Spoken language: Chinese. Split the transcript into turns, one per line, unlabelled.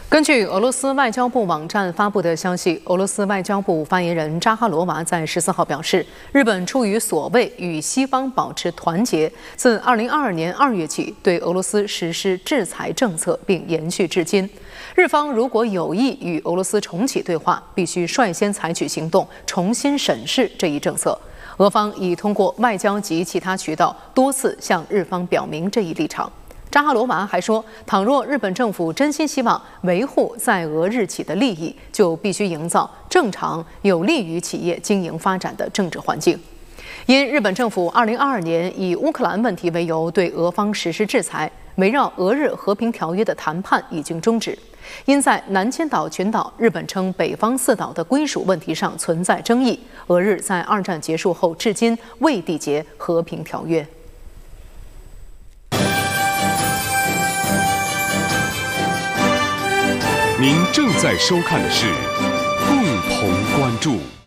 根据俄罗斯外交部网站发布的消息，俄罗斯外交部发言人扎哈罗娃在14号表示，日本出于所谓与西方保持团结，自2022年2月起对俄罗斯实施制裁政策，并延续至今。日方如果有意与俄罗斯重启对话，必须率先采取行动，重新审视这一政策。俄方已通过外交及其他渠道多次向日方表明这一立场。扎哈罗娃还说，倘若日本政府真心希望维护在俄日企的利益，就必须营造正常、有利于企业经营发展的政治环境。因日本政府2022年以乌克兰问题为由对俄方实施制裁，围绕俄日和平条约的谈判已经终止。因在南千岛群岛日本称北方四岛的归属问题上存在争议，俄日在二战结束后至今未缔结和平条约。
您正在收看的是《共同关注》。